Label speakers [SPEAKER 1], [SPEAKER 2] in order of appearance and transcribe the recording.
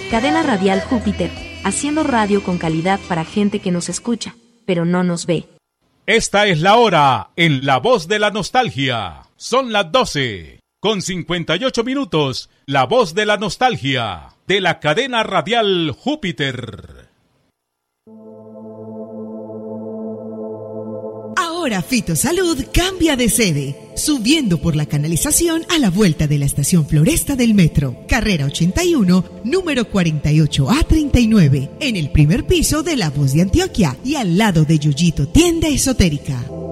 [SPEAKER 1] Cadena Radial Júpiter, haciendo radio con calidad para gente que nos escucha, pero no nos ve.
[SPEAKER 2] Esta es la hora en La Voz de la Nostalgia. Son las 12:58. La Voz de la Nostalgia, de la Cadena Radial Júpiter.
[SPEAKER 3] Ahora Fitosalud cambia de sede, subiendo por la canalización a la vuelta de la estación Floresta del Metro, carrera 81, número 48A39, en el primer piso de La Voz de Antioquia y al lado de Yoyito Tienda Esotérica.